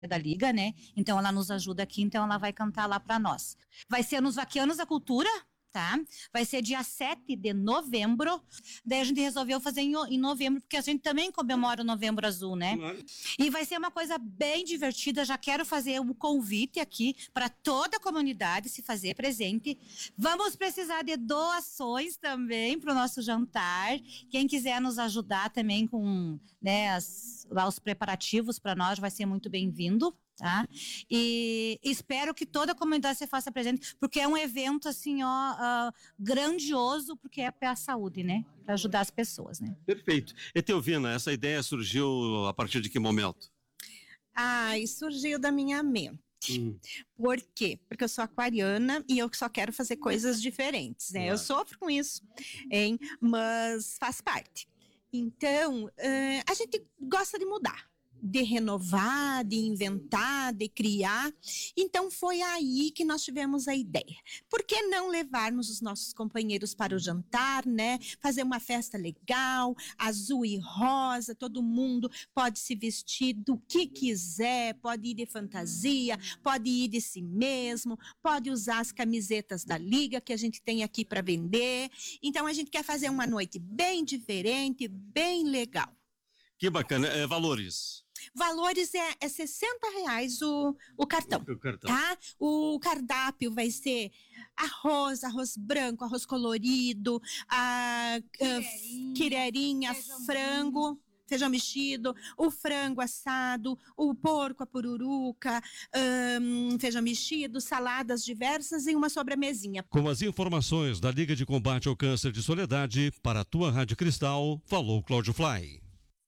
da Liga, né? Então ela nos ajuda aqui, então ela vai cantar lá para nós. Vai ser nos Vaquianos da Cultura, tá? Vai ser dia 7 de novembro. Daí a gente resolveu fazer em novembro, porque a gente também comemora o Novembro Azul, né? Claro. E vai ser uma coisa bem divertida. Já quero fazer um convite aqui para toda a comunidade se fazer presente. Vamos precisar de doações também para o nosso jantar. Quem quiser nos ajudar também com, né, lá os preparativos para nós vai ser muito bem-vindo. Tá? E espero que toda a comunidade se faça presente, porque é um evento assim, grandioso, porque é para a saúde, né? Para ajudar as pessoas, né? Perfeito. Etelvina, essa ideia surgiu a partir de que momento? E surgiu da minha mente. Por quê? Porque eu sou aquariana e eu só quero fazer coisas diferentes, né? Eu sofro com isso, hein? Mas faz parte. Então, a gente gosta de mudar, de renovar, de inventar, de criar. Então foi aí que nós tivemos a ideia. Por que não levarmos os nossos companheiros para o jantar, né? Fazer uma festa legal, azul e rosa, todo mundo pode se vestir do que quiser, pode ir de fantasia, pode ir de si mesmo, pode usar as camisetas da Liga que a gente tem aqui para vender. Então a gente quer fazer uma noite bem diferente, bem legal. Que bacana. Valores? Valores é R$60 o cartão, O cartão. tá? O cardápio vai ser arroz branco, arroz colorido, quirerinha, frango, feijão mexido, o frango assado, o porco, a pururuca, feijão mexido, saladas diversas e uma sobremesinha. Com as informações da Liga de Combate ao Câncer de Soledade, para a tua Rádio Cristal, falou Cláudio Fly.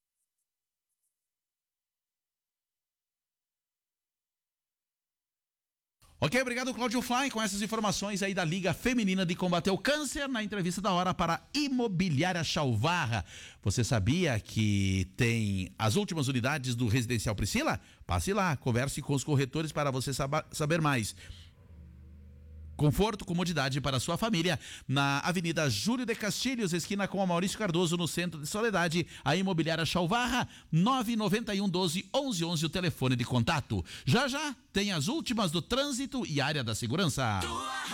Ok, obrigado Cláudio Fly com essas informações aí da Liga Feminina de Combate ao Câncer na entrevista da hora para Imobiliária Chalvarra. Você sabia que tem as últimas unidades do Residencial Priscila? Passe lá, converse com os corretores para você saber mais. Conforto, comodidade para sua família na Avenida Júlio de Castilhos, esquina com a Maurício Cardoso, no centro de Soledade. A Imobiliária Chalvarra, 99112-1111, o telefone de contato. Já tem as últimas do trânsito e área da segurança.